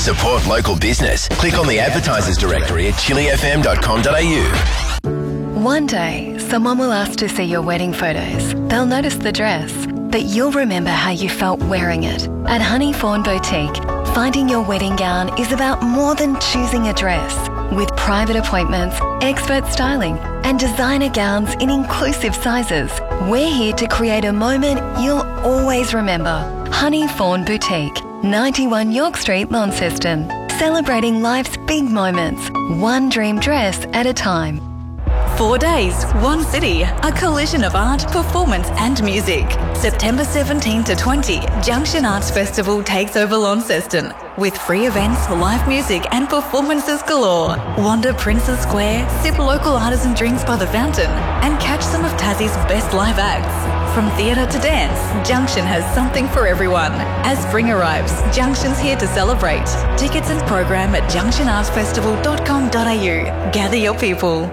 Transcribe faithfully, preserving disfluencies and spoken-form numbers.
Support local business. Click on the advertisers directory at chili f m dot com dot a u. One day, someone will ask to see your wedding photos. They'll notice the dress, but you'll remember how you felt wearing it. At Honey Fawn Boutique, finding your wedding gown is about more than choosing a dress. With private appointments, expert styling, and designer gowns in inclusive sizes, we're here to create a moment you'll always remember. Honey Fawn Boutique, ninety-one York Street, Launceston. Celebrating life's big moments, one dream dress at a time. Four days, one city, a collision of art, performance and music. September seventeenth to twentieth, Junction Arts Festival takes over Launceston. With free events, live music and performances galore. Wander Princes Square, sip local artisan drinks by the fountain and catch some of Tassie's best live acts. From theatre to dance, Junction has something for everyone. As spring arrives, Junction's here to celebrate. Tickets and program at junction arts festival dot com dot a u. Gather your people.